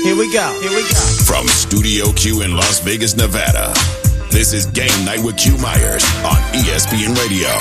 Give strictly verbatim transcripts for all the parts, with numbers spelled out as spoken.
Here we go. Here we go. From Studio Q in Las Vegas, Nevada, this is Game Night with Q Myers on E S P N Radio.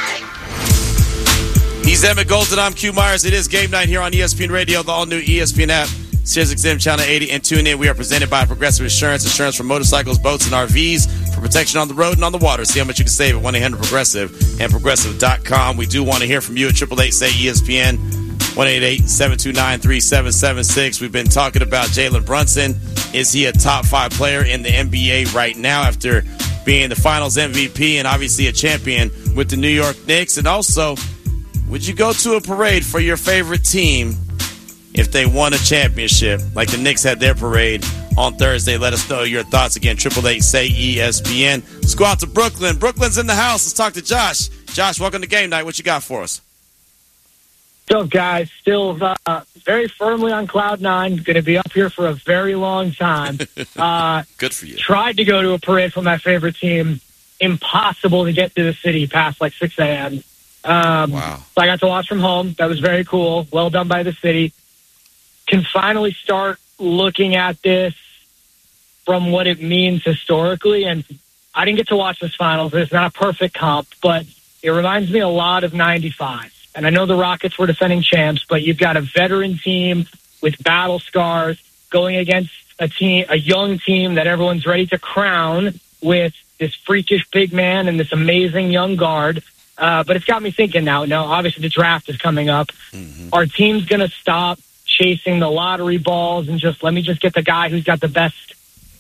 He's Emmett Golden. I'm Q Myers. It is Game Night here on E S P N Radio, the all-new E S P N app, SiriusXM Channel eighty, and tune in. We are presented by Progressive Insurance. Insurance for motorcycles, boats, and R Vs for protection on the road and on the water. See how much you can save at one eight hundred progressive and progressive dot com. We do want to hear from you at eight eight eight, say E S P N, one eight eight, seven two nine, three seven seven six. We've been talking about Jalen Brunson. Is he a top five player in the N B A right now after being the finals M V P and obviously a champion with the New York Knicks? And also, would you go to a parade for your favorite team if they won a championship, like the Knicks had their parade on Thursday? Let us know your thoughts. Again, eight eight eight, say E S P N. Let's go out to Brooklyn. Brooklyn's in the house. Let's talk to Josh. Josh, welcome to Game Night. What you got for us? What's up, guys? Still uh, very firmly on cloud nine. Going to be up here for a very long time. Uh, Good for you. Tried to go to a parade for my favorite team. Impossible to get to the city past like six a.m. Um, wow. So I got to watch from home. That was very cool. Well done by the city. Can finally start looking at this from what it means historically. And I didn't get to watch this finals. It's not a perfect comp, but it reminds me a lot of ninety-five. And I know the Rockets were defending champs, but you've got a veteran team with battle scars going against a team, a young team that everyone's ready to crown with this freakish big man and this amazing young guard. Uh, but it's got me thinking now. Now, obviously, the draft is coming up. Mm-hmm. Our team's going to stop chasing the lottery balls and just let me just get the guy who's got the best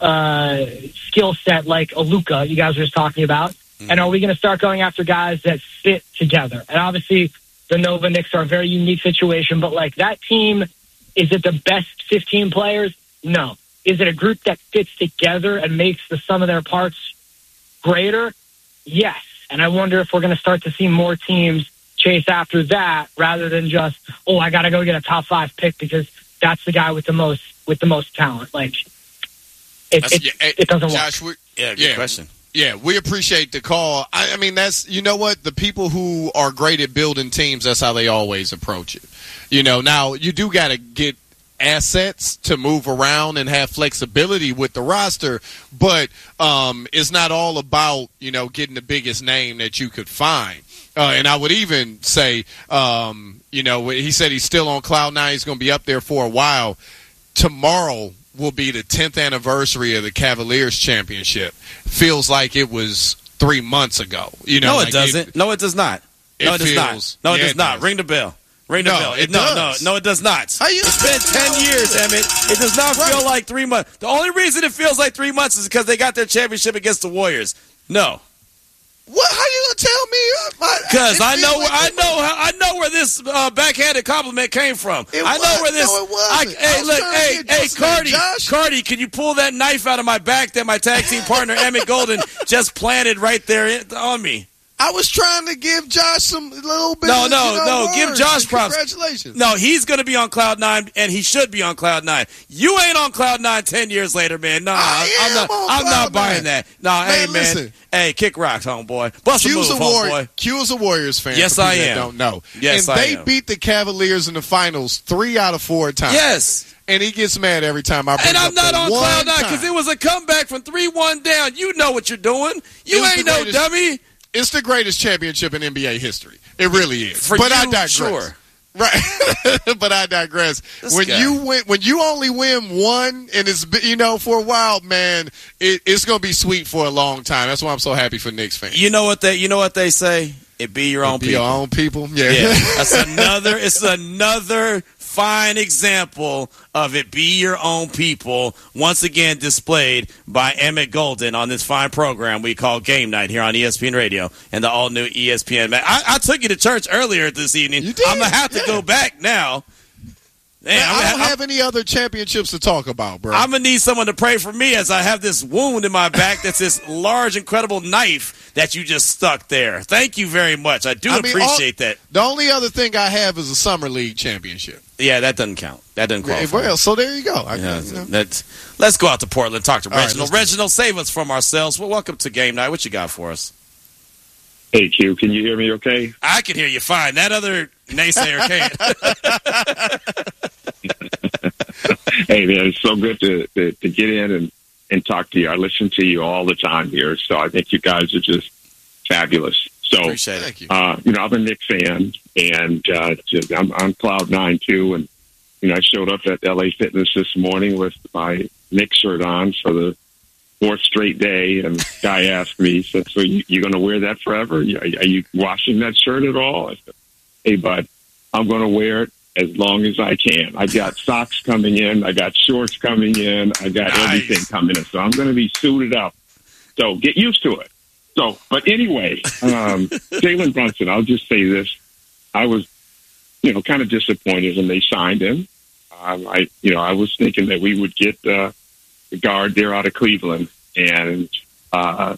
uh, skill set, like a Luka you guys were just talking about. Mm-hmm. And are we going to start going after guys that fit together? And obviously, the Nova Knicks are a very unique situation, but like that team, is it the best fifteen players? No. Is it a group that fits together and makes the sum of their parts greater? Yes. And I wonder if we're going to start to see more teams chase after that rather than just, oh, I got to go get a top five pick because that's the guy with the most with the most talent. Like, it, it, yeah, it doesn't Josh, work. Yeah, good yeah. question. Yeah, we appreciate the call. I, I mean, that's, you know what? The people who are great at building teams, that's how they always approach it. You know, now you do got to get assets to move around and have flexibility with the roster, but um, it's not all about, you know, getting the biggest name that you could find. Uh, and I would even say, um, you know, he said he's still on cloud nine. He's going to be up there for a while. Tomorrow will be the tenth anniversary of the Cavaliers championship. Feels like it was three months ago. You know, no, it like doesn't. It, no, it does not. No, it, it does feels, not. No, it yeah, does it not. does. Ring the bell. Ring the no, bell. It no, does. no, no, it does not. Are you it's been ten years, Emmett. It does not right. feel like three months. The only reason it feels like three months is because they got their championship against the Warriors. No. What? How you gonna tell me? Because I know where like I know how, I know where this uh, backhanded compliment came from. It I know was, where this. No, it wasn't. I, hey, I was look, hey, hey, Cardi, Josh. Cardi, can you pull that knife out of my back that my tag team partner Emmett Golden just planted right there in, on me? I was trying to give Josh some little bit. No, of, no, you know, no. words. Give Josh props. Congratulations. No, he's going to be on cloud nine, and he should be on cloud nine. You ain't on cloud nine ten years later, man. Nah, I I'm am not. on I'm cloud not buying nine. that. Nah, Man, hey, man. listen. Hey, kick rocks, homeboy. Bust a move, Q's a homeboy. Warrior. Q is a Warriors fan. Yes, for people I that am. Don't know. Yes, and I they am. beat the Cavaliers in the finals three out of four times. Yes. And he gets mad every time I bring And I'm up not the on one cloud nine time. because it was a comeback from three one down. You know what you're doing. You It's ain't the no greatest- dummy. It's the greatest championship in N B A history. It really is. For but you, I digress. sure. Right, but I digress. This when guy. you win, when you only win one, and it's, you know, for a while, man, it, it's gonna be sweet for a long time. That's why I'm so happy for Knicks fans. You know what they? You know what they say? It be your own Be people. your own people. Yeah, Yeah, that's another. It's another fine example of it. Be your own people. Once again, displayed by Emmett Golden on this fine program we call Game Night here on E S P N Radio and the all new E S P N. I, I took you to church earlier this evening. You did, I'm gonna have to yeah. go back now. Man, Man, I'm I gonna don't ha- have any other championships to talk about, bro. I'm gonna need someone to pray for me as I have this wound in my back. That's this large, incredible knife that you just stuck there. Thank you very much. I do I mean, appreciate all, that. The only other thing I have is a summer league championship. Yeah, that doesn't count. That doesn't Yeah, qualify. well, so there you go. I, Yeah, you know. let's, let's go out to Portland, talk to All right, Reginald. let's do it. Reginald, save us from ourselves. Well, welcome to Game Night. What you got for us? Hey, Q, can you hear me okay? I can hear you fine. That other naysayer can't. Hey, man, it's so good to, to, to get in and, and talk to you. I listen to you all the time here, so I think you guys are just fabulous. So, Appreciate it. Thank you. uh, you know, I'm a Knicks fan, and uh, just, I'm on cloud nine, too. And, you know, I showed up at L A Fitness this morning with my Knicks shirt on for the fourth straight day, and the guy asked me, he said, so you, you going to wear that forever? Are you, are you washing that shirt at all? I said, hey, bud, I'm going to wear it as long as I can. I got socks coming in. I got shorts coming in. I got Nice. everything coming in. So I'm going to be suited up. So get used to it. So, but anyway, um, Jalen Brunson, I'll just say this. I was, you know, kind of disappointed when they signed him. Um, I, you know, I was thinking that we would get uh, the guard there out of Cleveland. And, uh,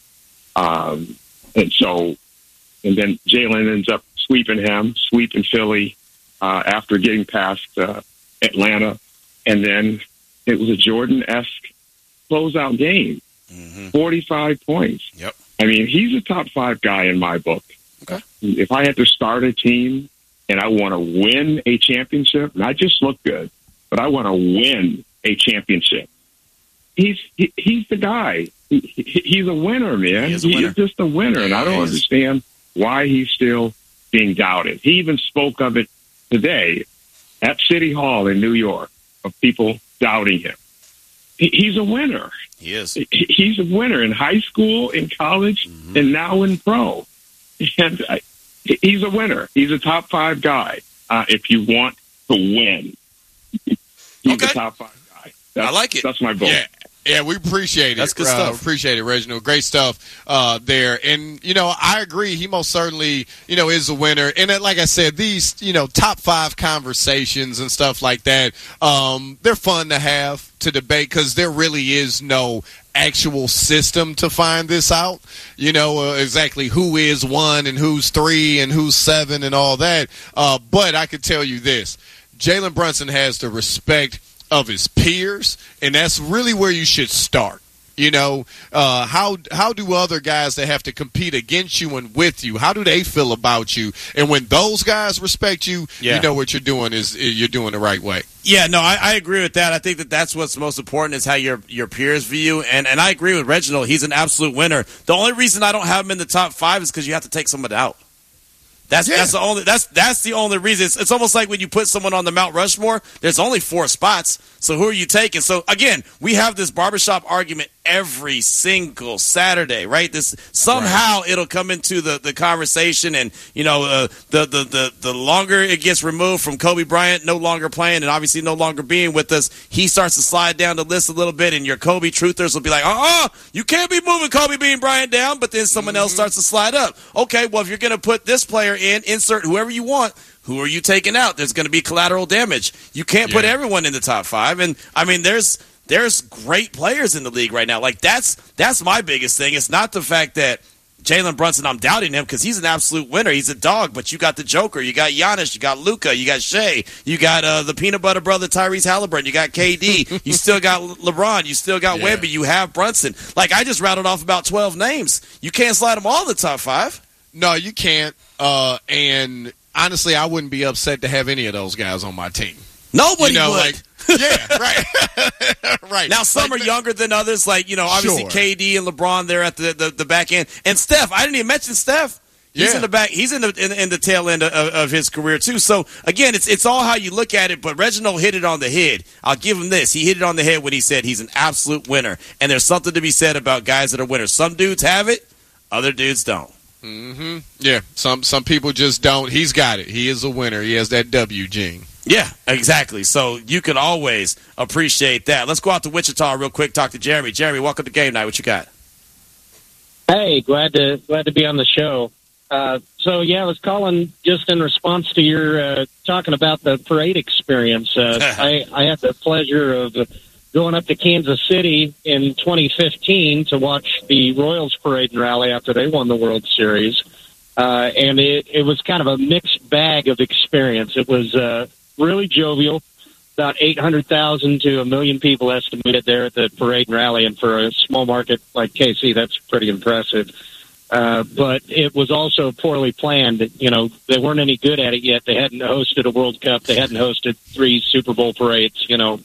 um, and so, and then Jalen ends up sweeping him, sweeping Philly. Uh, after getting past uh, Atlanta, and then it was a Jordan-esque closeout game, Mm-hmm. forty-five points. Yep. I mean, he's a top five guy in my book. Okay. If I had to start a team and I want to win a championship, not just look good, but I want to win a championship, he's he, he's the guy. He, he, he's a winner, man. He is a winner. He's just a winner, and I don't He is. understand why he's still being doubted. He even spoke of it today at City Hall in New York, of people doubting him. He, he's a winner. He is. He, he's a winner in high school, in college, Mm-hmm. and now in pro. And I, he's a winner. He's a top five guy. Uh, if you want to win, he's Okay. a top five guy. That's, I like it. That's my vote. Yeah. Yeah, we appreciate it. That's good Uh, stuff. Appreciate it, Reginald. Great stuff uh, there. And, you know, I agree. He most certainly, you know, is a winner. And uh, like I said, these, you know, top five conversations and stuff like that, um, they're fun to have to debate because there really is no actual system to find this out. You know, uh, exactly who is one and who's three and who's seven and all that. Uh, but I can tell you this. Jalen Brunson has the respect of his peers, and that's really where you should start. You know, uh, how how do other guys that have to compete against you and with you, how do they feel about you? And when those guys respect you, Yeah. you know what you're doing is you're doing the right way. Yeah, no, I, I agree with that. I think that that's what's most important is how your your peers view you. And, and I agree with Reginald. He's an absolute winner. The only reason I don't have him in the top five is because you have to take someone out. That's Yeah. that's the only that's that's the only reason. It's, it's almost like when you put someone on the Mount Rushmore. There's only four spots. So who are you taking? So again, we have this barbershop argument every single Saturday, right? This somehow it'll come into the, the conversation, and you know uh, the, the the the longer it gets removed from Kobe Bryant no longer playing and obviously no longer being with us, he starts to slide down the list a little bit, and your Kobe truthers will be like, uh-uh, you can't be moving Kobe Bean Bryant down, but then someone else starts to slide up. Okay, well if you're going to put this player in, insert whoever you want. Who are you taking out? There's going to be collateral damage. You can't put Yeah. everyone in the top five. And, I mean, there's there's great players in the league right now. Like, that's that's my biggest thing. It's not the fact that Jalen Brunson, I'm doubting him because he's an absolute winner. He's a dog, but you got the Joker. You got Giannis. You got Luka. You got Shea. You got uh, the peanut butter brother Tyrese Halliburton. You got K D. You still got Le- LeBron. You still got Yeah. Wemby. You have Brunson. Like, I just rattled off about twelve names. You can't slide them all in the top five. No, you can't. Uh, and honestly, I wouldn't be upset to have any of those guys on my team. Nobody you know, would. like, yeah, right, right. Now, some Like, are younger than others. Like, you know, obviously Sure. K D and LeBron, they're at the, the, the back end. And Steph, I didn't even mention Steph. He's Yeah. in the back. He's in the in, in the tail end of, of his career too. So again, it's it's all how you look at it. But Reginald hit it on the head. I'll give him this. He hit it on the head when he said he's an absolute winner. And there's something to be said about guys that are winners. Some dudes have it, other dudes don't. Mm-hmm. Yeah, some some people just don't. He's got it. He is a winner. He has that W gene. Yeah, exactly. So you can always appreciate that. Let's go out to Wichita real quick. Talk to Jeremy. Jeremy, welcome to Game Night. What you got? Hey, glad to glad to be on the show. Uh, so yeah, I was calling just in response to your uh, talking about the parade experience. Uh, I, I had the pleasure of going up to Kansas City in twenty fifteen to watch the Royals parade and rally after they won the World Series, uh, and it, it was kind of a mixed bag of experience. It was uh, really jovial. About eight hundred thousand to a million people estimated there at the parade and rally, and for a small market like K C, that's pretty impressive. Uh, but it was also poorly planned. You know, they weren't any good at it yet. They hadn't hosted a World Cup. They hadn't hosted three Super Bowl parades, you know.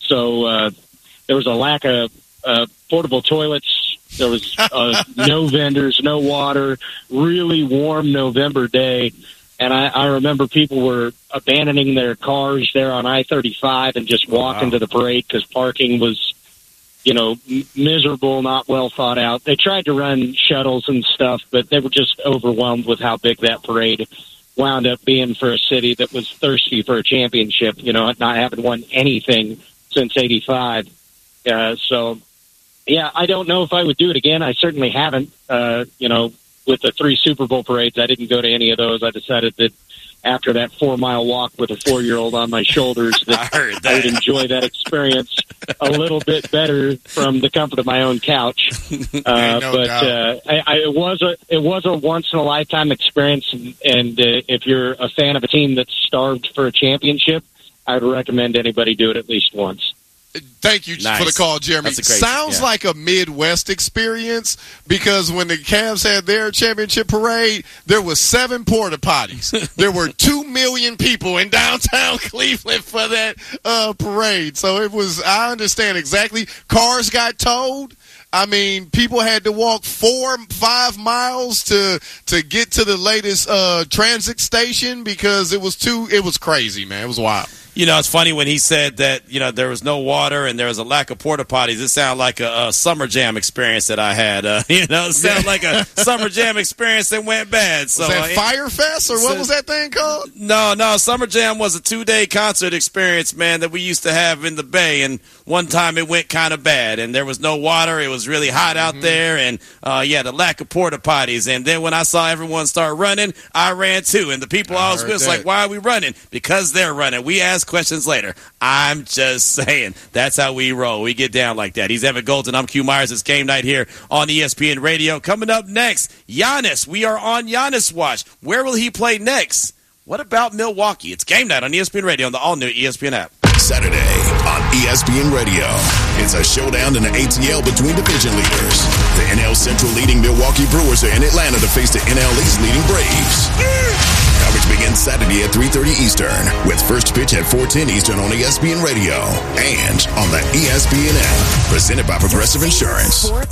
So uh, there was a lack of uh, portable toilets. There was uh, no vendors, no water, really warm November day. And I, I remember people were abandoning their cars there on I thirty-five and just walking wow. to the parade because parking was, you know, m- miserable, not well thought out. They tried to run shuttles and stuff, but they were just overwhelmed with how big that parade wound up being for a city that was thirsty for a championship, you know, not having won anything since eighty-five. Uh, so, yeah, I don't know if I would do it again. I certainly haven't, uh, you know, with the three Super Bowl parades. I didn't go to any of those. I decided that after that four-mile walk with a four-year-old on my shoulders that I, heard that. I would enjoy that experience a little bit better from the comfort of my own couch. Uh, no but uh, I, I, it was a it was a once-in-a-lifetime experience, and, and uh, if you're a fan of a team that's starved for a championship, I would recommend anybody do it at least once. Thank you nice. for the call, Jeremy. Great, Sounds yeah. like a Midwest experience because when the Cavs had their championship parade, there was seven porta potties. There were two million people in downtown Cleveland for that uh, parade. So it was, I understand exactly. Cars got towed. I mean, people had to walk four, five miles to to get to the latest uh, transit station because it was too, it was crazy, man. It was wild. You know, it's funny when he said that, you know, there was no water and there was a lack of porta potties. It sounded like a, a summer jam experience that I had. Uh, you know, it sounded like a summer jam experience that went bad. So, was that uh, Fire Fest or what so, was that thing called? No, no, Summer Jam was a two-day concert experience, man, that we used to have in the Bay. And one time it went kind of bad and there was no water. It was really hot out mm-hmm. there. And, uh, yeah, the lack of porta potties. And then when I saw everyone start running, I ran too. And the people I, I was with was like, why are we running? Because they're running. We asked questions later. I'm just saying that's how we roll. We get down like that. He's Evan Golden. I'm Q Myers. It's game night here on E S P N Radio. Coming up next, Giannis. We are on Giannis watch. Where will he play next? What about Milwaukee? It's game night on E S P N Radio on the all-new E S P N app. Saturday on E S P N Radio. It's a showdown in the A T L between division leaders. The N L Central leading Milwaukee Brewers are in Atlanta to face the N L East leading Braves. Coverage begins Saturday at three thirty Eastern with first pitch at four ten Eastern on E S P N Radio and on the E S P N app. Presented by Progressive Insurance.